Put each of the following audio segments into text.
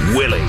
Willie.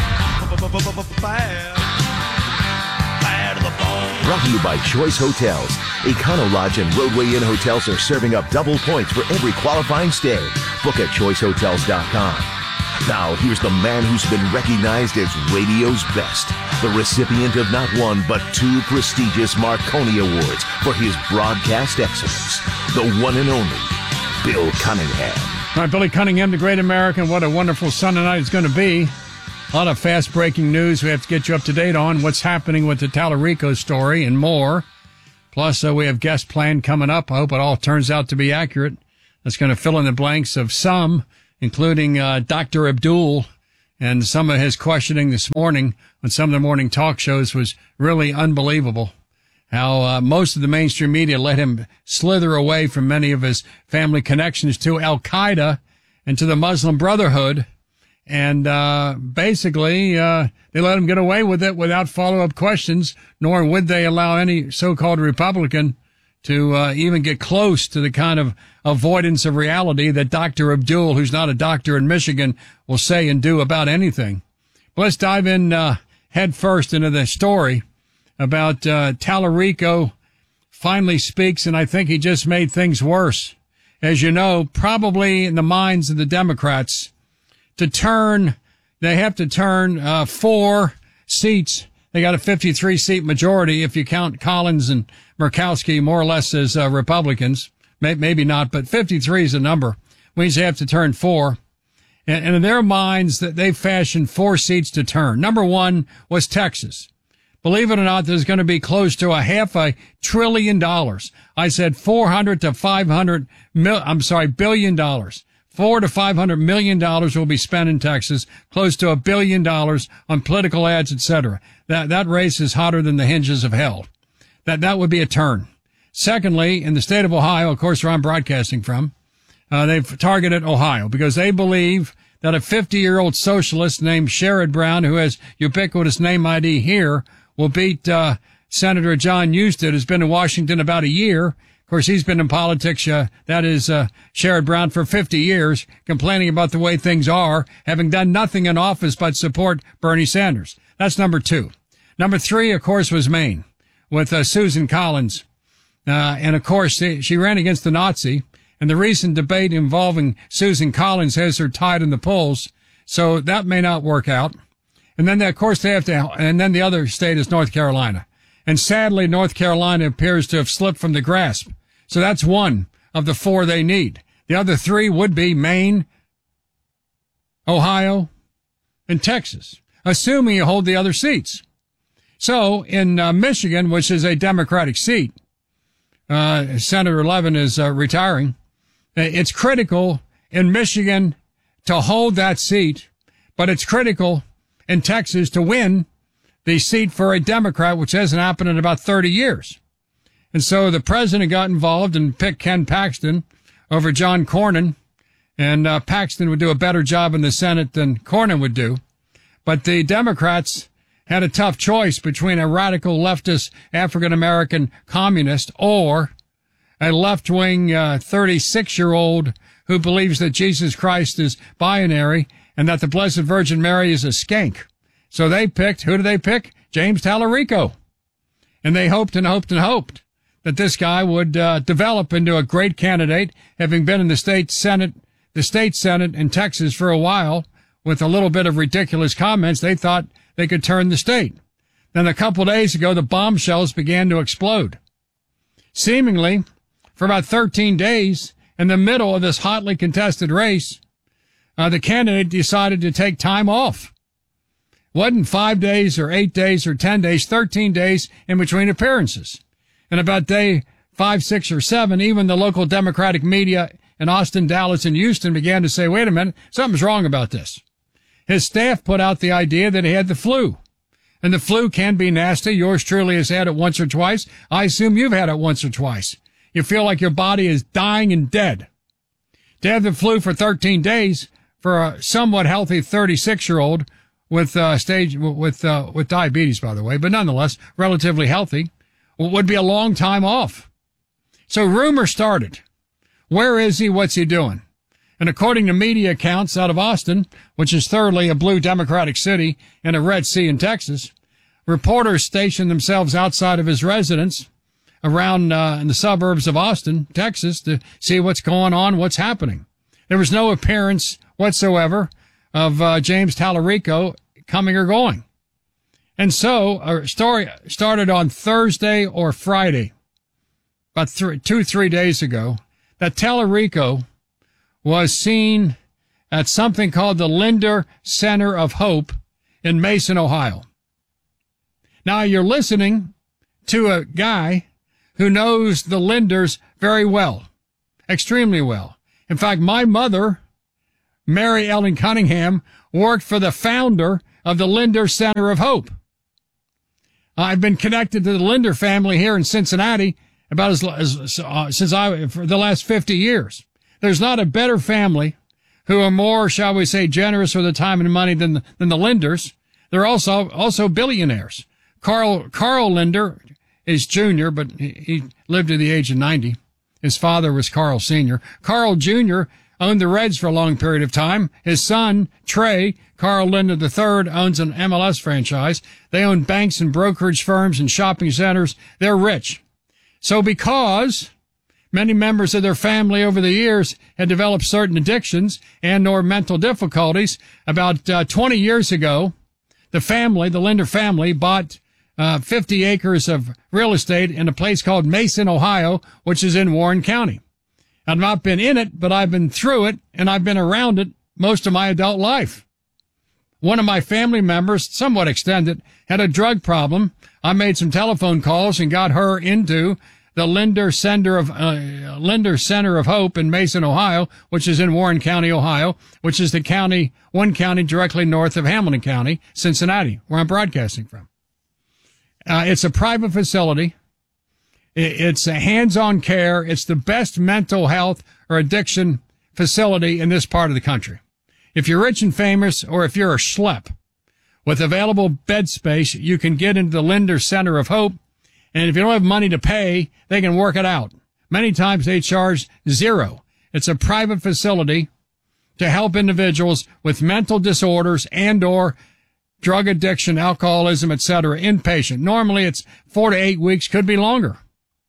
Brought to you by Choice Hotels. Econo Lodge and Roadway Inn Hotels are serving up double points for every qualifying stay. Book at choicehotels.com. Now, here's the man who's been recognized as radio's best, the recipient of not one but 2 prestigious Marconi Awards for his broadcast excellence, the one and only Bill Cunningham. All right, Billy Cunningham, the great American. What a wonderful Sunday night it's going to be. A lot of fast-breaking news we have to get you up to date on, what's happening with the Tallarico story and more. Plus, we have guest plan coming up. I hope it all turns out to be accurate. That's going to fill in the blanks of some, including Dr. Abdul, and some of his questioning this morning on some of the morning talk shows was really unbelievable. How most of the mainstream media let him slither away from many of his family connections to Al-Qaeda and to the Muslim Brotherhood. And basically, they let him get away with it without follow-up questions, nor would they allow any so-called Republican to even get close to the kind of avoidance of reality that Dr. Abdul, who's not a doctor in Michigan, will say and do about anything. But let's dive in head first into the story about Tallarico finally speaks, and I think he just made things worse. As you know, probably in the minds of the Democrats, they have to turn 4 seats. They got a 53-seat majority if you count Collins and Murkowski more or less as Republicans. Maybe not, but 53 is a number. Means they have to turn 4. And in their minds, that they've fashioned 4 seats to turn. Number 1 was Texas. Believe it or not, there's going to be close to $500 billion. I said $400 to $500 billion. $400 to $500 million will be spent in Texas, close to $1 billion on political ads, etc. That race is hotter than the hinges of hell. That would be a turn. Secondly, in the state of Ohio, of course, where I'm broadcasting from, they've targeted Ohio because they believe that a 50-year-old socialist named Sherrod Brown, who has ubiquitous name ID here, will beat Senator John Husted, who's been in Washington about a year. Of course, he's been in politics, that is Sherrod Brown, for 50 years, complaining about the way things are, having done nothing in office but support Bernie Sanders. That's number 2. Number 3, of course, was Maine with Susan Collins. And, of course, she ran against the Nazi. And the recent debate involving Susan Collins has her tied in the polls. So that may not work out. And then, of course, and then the other state is North Carolina. And sadly, North Carolina appears to have slipped from the grasp. So that's 1 of the 4 they need. The other 3 would be Maine, Ohio, and Texas, assuming you hold the other seats. So in Michigan, which is a Democratic seat, Senator Levin is retiring. It's critical in Michigan to hold that seat, but it's critical in Texas to win the seat for a Democrat, which hasn't happened in about 30 years. And so the president got involved and picked Ken Paxton over John Cornyn, and Paxton would do a better job in the Senate than Cornyn would do. But the Democrats had a tough choice between a radical leftist African-American communist or a left-wing 36-year-old who believes that Jesus Christ is binary and that the Blessed Virgin Mary is a skank. So they picked, who did they pick? James Tallarico. And they hoped and hoped and hoped that this guy would develop into a great candidate, having been in the state Senate in Texas for a while with a little bit of ridiculous comments. They thought they could turn the state. Then a couple of days ago, the bombshells began to explode. Seemingly, for about 13 days, in the middle of this hotly contested race, the candidate decided to take time off. Wasn't 5 days or 8 days or 10 days, 13 days in between appearances. And about day 5, 6, or 7, even the local Democratic media in Austin, Dallas, and Houston began to say, wait a minute, something's wrong about this. His staff put out the idea that he had the flu. And the flu can be nasty. Yours truly has had it once or twice. I assume you've had it once or twice. You feel like your body is dying and dead. To have the flu for 13 days for a somewhat healthy 36-year-old with diabetes, by the way, but nonetheless relatively healthy, would be a long time off. So rumors started. Where is he? What's he doing? And according to media accounts out of Austin, which is thirdly a blue Democratic city and a red sea in Texas, reporters stationed themselves outside of his residence around in the suburbs of Austin, Texas, to see what's going on, what's happening. There was no appearance whatsoever of James Tallarico coming or going. And so a story started on Thursday or Friday, about 3 days ago, that Tallarico was seen at something called the Linder Center of Hope in Mason, Ohio. Now you're listening to a guy who knows the Linders very well, extremely well. In fact, my mother, Mary Ellen Cunningham, worked for the founder of the Linder Center of Hope. I've been connected to the Linder family here in Cincinnati about for the last 50 years. There's not a better family who are more, shall we say, generous with the time and money than the Linders. They're also billionaires. Carl Linder is junior, but he lived to the age of 90. His father was Carl Sr. Carl Jr. owned the Reds for a long period of time. His son, Trey, Carl Linder III, owns an MLS franchise. They own banks and brokerage firms and shopping centers. They're rich. So because many members of their family over the years had developed certain addictions and or mental difficulties, about 20 years ago, the Linder family, bought 50 acres of real estate in a place called Mason, Ohio, which is in Warren County. I've not been in it, but I've been through it, and I've been around it most of my adult life. One of my family members, somewhat extended, had a drug problem. I made some telephone calls and got her into the Linder Center of Hope in Mason, Ohio, which is in Warren County, Ohio, which is one county directly north of Hamilton County, Cincinnati, where I'm broadcasting from. It's a private facility. It's a hands-on care. It's the best mental health or addiction facility in this part of the country. If you're rich and famous, or if you're a schlep with available bed space, you can get into the Linder Center of Hope. And if you don't have money to pay, they can work it out. Many times they charge $0. It's a private facility to help individuals with mental disorders and or drug addiction, alcoholism, etc., inpatient. Normally it's 4 to 8 weeks, could be longer.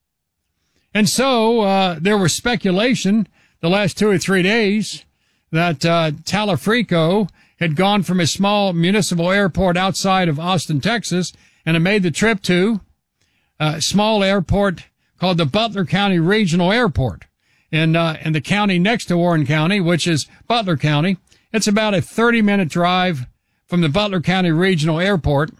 And so there was speculation the last 2 or 3 days that Tallarico had gone from a small municipal airport outside of Austin, Texas, and had made the trip to a small airport called the Butler County Regional Airport in the county next to Warren County, which is Butler County. It's about a 30-minute drive from the Butler County Regional Airport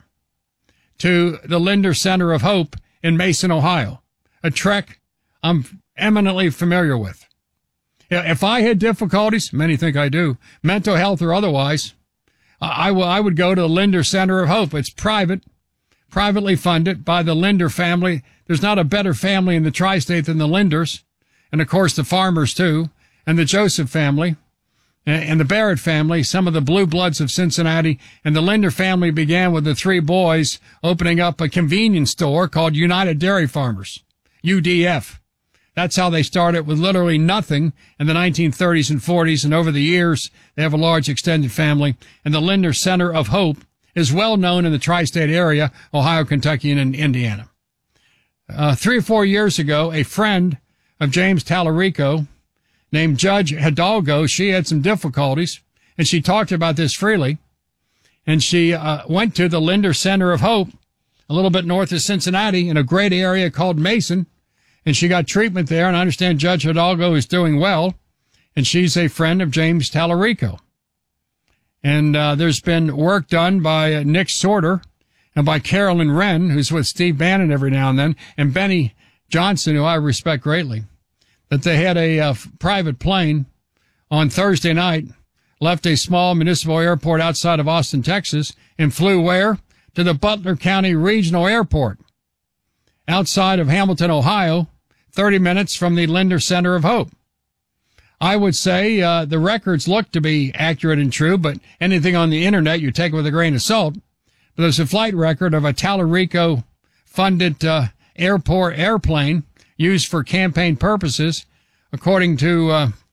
to the Linder Center of Hope in Mason, Ohio. A trek I'm eminently familiar with. If I had difficulties, many think I do, mental health or otherwise, I would go to the Linder Center of Hope. It's privately funded by the Linder family. There's not a better family in the tri-state than the Linders, and of course the Farmers too, and the Joseph family, and the Barrett family, some of the blue bloods of Cincinnati. And the Linder family began with the 3 boys opening up a convenience store called United Dairy Farmers, UDF. That's how they started, with literally nothing in the 1930s and 40s. And over the years, they have a large extended family. And the Linder Center of Hope is well known in the tri-state area, Ohio, Kentucky, and Indiana. 3 or 4 years ago, a friend of James Tallarico named Judge Hidalgo, she had some difficulties, and she talked about this freely. And she went to the Linder Center of Hope, a little bit north of Cincinnati, in a great area called Mason. And she got treatment there, and I understand Judge Hidalgo is doing well, and she's a friend of James Tallarico. And there's been work done by Nick Sorter and by Carolyn Wren, who's with Steve Bannon every now and then, and Benny Johnson, who I respect greatly, that they had a private plane on Thursday night, left a small municipal airport outside of Austin, Texas, and flew where? To the Butler County Regional Airport, outside of Hamilton, Ohio, 30 minutes from the Linder Center of Hope. I would say the records look to be accurate and true, but anything on the internet you take with a grain of salt. But there's a flight record of a Tallarico-funded airplane used for campaign purposes, according to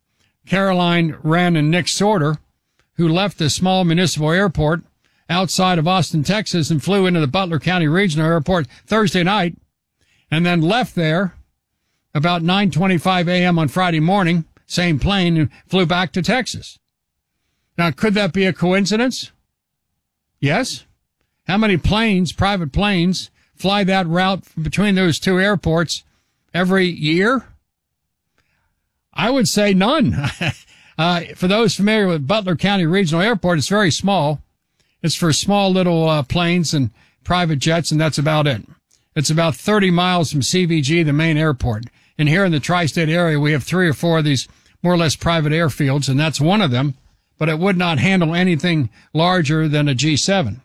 Caroline Wren and Nick Sorter, who left the small municipal airport outside of Austin, Texas, and flew into the Butler County Regional Airport Thursday night, and then left there about 9:25 a.m. on Friday morning, same plane, and flew back to Texas. Now, could that be a coincidence? Yes. How many planes, private planes, fly that route between those two airports every year? I would say none. For those familiar with Butler County Regional Airport, it's very small. It's for small little planes and private jets, and that's about it. It's about 30 miles from CVG, the main airport. And here in the tri-state area, we have 3 or 4 of these more or less private airfields, and that's one of them. But it would not handle anything larger than a G7.